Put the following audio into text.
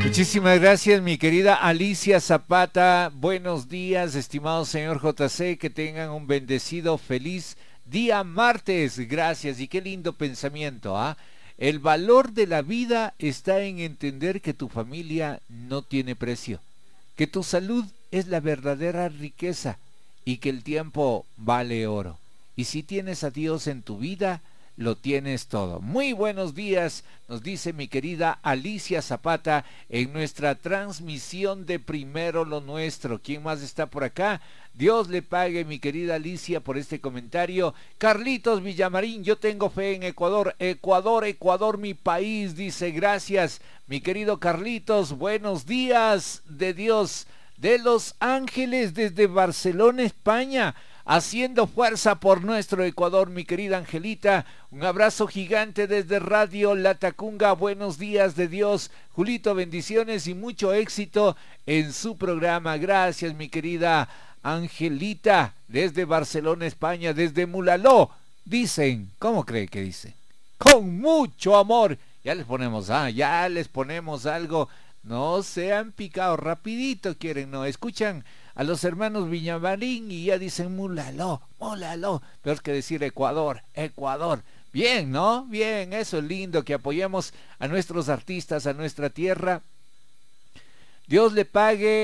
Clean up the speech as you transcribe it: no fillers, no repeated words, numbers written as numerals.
Muchísimas gracias, mi querida Alicia Zapata. Buenos días, estimado señor JC, que tengan un bendecido, feliz día martes. Gracias, y qué lindo pensamiento, ¿ah? El valor de la vida está en entender que tu familia no tiene precio, que tu salud es la verdadera riqueza y que el tiempo vale oro. Y si tienes a Dios en tu vida, lo tienes todo. Muy buenos días, nos dice mi querida Alicia Zapata en nuestra transmisión de Primero lo Nuestro. ¿Quién más está por acá? Dios le pague, mi querida Alicia, por este comentario. Carlitos Villamarín, yo tengo fe en Ecuador. Ecuador, Ecuador, mi país, dice gracias. Mi querido Carlitos, buenos días de Dios. De Los Ángeles, desde Barcelona, España, haciendo fuerza por nuestro Ecuador, mi querida Angelita. Un abrazo gigante desde Radio La Tacunga. Buenos días de Dios. Julito, bendiciones y mucho éxito en su programa. Gracias, mi querida Angelita, desde Barcelona, España, desde Mulaló. Dicen, ¿cómo cree que dicen? Con mucho amor. Ya les ponemos algo. No sean picados, rapidito quieren, no, escuchan a los hermanos Villamarín y ya dicen Mulaló, Mulaló, peor que decir Ecuador, Ecuador. Bien, ¿no? Bien, eso es lindo, que apoyemos a nuestros artistas, a nuestra tierra. Dios le pague